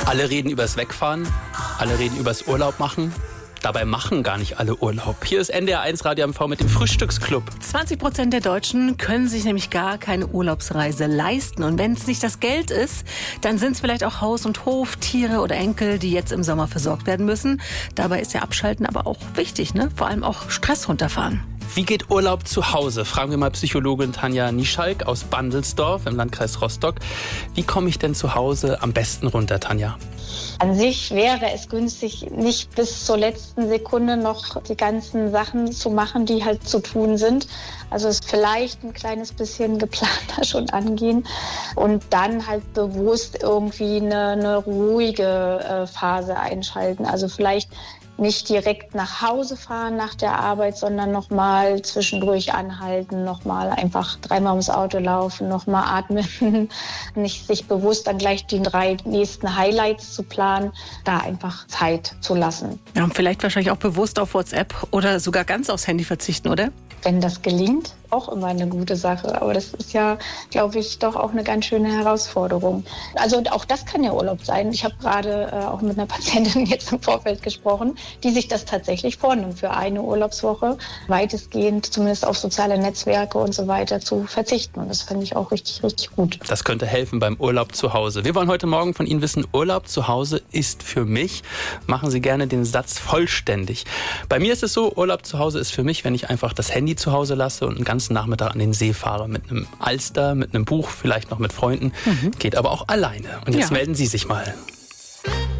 Alle reden übers Wegfahren, alle reden übers Urlaub machen. Dabei machen gar nicht alle Urlaub. Hier ist NDR1 Radio MV mit dem Frühstücksclub. 20% der Deutschen können sich nämlich gar keine Urlaubsreise leisten. Und wenn es nicht das Geld ist, dann sind es vielleicht auch Haus und Hof, Tiere oder Enkel, die jetzt im Sommer versorgt werden müssen. Dabei ist ja Abschalten aber auch wichtig, ne? Vor allem auch Stress runterfahren. Wie geht Urlaub zu Hause? Fragen wir mal Psychologin Tanja Nieschalk aus Bandelsdorf im Landkreis Rostock. Wie komme ich denn zu Hause am besten runter, Tanja? An sich wäre es günstig, nicht bis zur letzten Sekunde noch die ganzen Sachen zu machen, die halt zu tun sind. Also es vielleicht ein kleines bisschen geplanter schon angehen und dann halt bewusst irgendwie eine ruhige Phase einschalten. Also vielleicht nicht direkt nach Hause fahren nach der Arbeit, sondern nochmal zwischendurch anhalten, nochmal einfach 3-mal ums Auto laufen, nochmal atmen, nicht sich bewusst dann gleich die 3 nächsten Highlights zu planen, da einfach Zeit zu lassen. Ja, und vielleicht wahrscheinlich auch bewusst auf WhatsApp oder sogar ganz aufs Handy verzichten, oder? Wenn das gelingt, auch immer eine gute Sache. Aber das ist ja, glaube ich, doch auch eine ganz schöne Herausforderung. Also auch das kann ja Urlaub sein. Ich habe gerade auch mit einer Patientin jetzt im Vorfeld gesprochen, die sich das tatsächlich vornimmt, für eine Urlaubswoche weitestgehend zumindest auf soziale Netzwerke und so weiter zu verzichten. Und das finde ich auch richtig, richtig gut. Das könnte helfen beim Urlaub zu Hause. Wir wollen heute Morgen von Ihnen wissen, Urlaub zu Hause ist für mich. Machen Sie gerne den Satz vollständig. Bei mir ist es so, Urlaub zu Hause ist für mich, wenn ich einfach das Handy zu Hause lasse und einen ganzen Nachmittag an den See fahre. Mit einem Alster, mit einem Buch, vielleicht noch mit Freunden. Geht aber auch alleine. Und jetzt melden Sie sich mal.